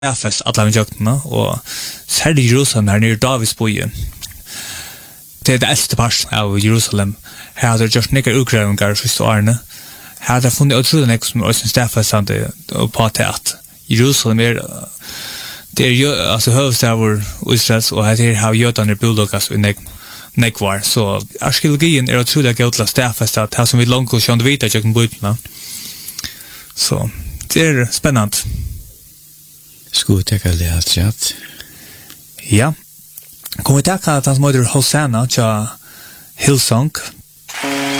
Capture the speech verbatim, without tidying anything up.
Efes alla med jökna och särskilt Jerusalem här nere i Davidsbojen. Det är det äldste part av Jerusalem. Här hade det gjort några utgrävningar sista åren. Här hade det funnit otroligt mycket som är stäffasande på att Jerusalem är det är ju alltså huvudstad Israels och här är how jötarna bulldoggas i nekvar. Så arkeologin är otroligt god till att stäffasta att här som vi långt och sjönde vita jökna brytna. Så det är spännande. Skulle täcka det allt chat. Ja. Kommer vi tacka att han som heter Hosanna till Hillsong.